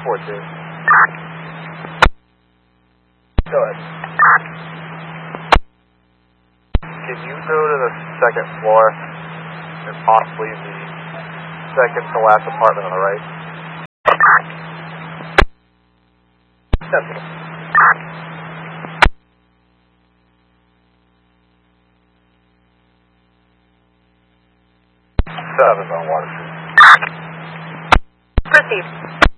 4-2. Go ahead. Can you go to the second floor and possibly the second to last apartment on the right? Yes. 7 on Water Street. Proceed.